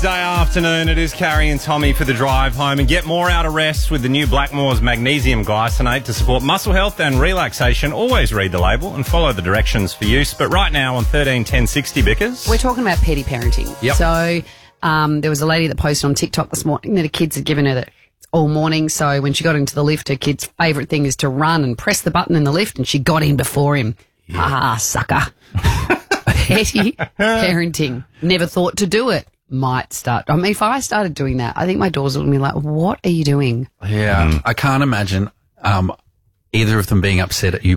Day afternoon, it is Carrie and Tommy for the drive home, and get more out of rest with the new Blackmores Magnesium Glycinate to support muscle health and relaxation. Always read the label and follow the directions for use. But right now on 131060 Bickers, we're talking about petty parenting. Yep. So there was a lady that posted on TikTok this morning that her kids had given her that all morning. So when she got into the lift, her kid's favourite thing is to run and press the button in the lift, and she got in before him. Ah, sucker. Petty parenting. Never thought to do it. Might start. I mean, if I started doing that, I think my daughters would be like, what are you doing? Yeah. I can't imagine either of them being upset at you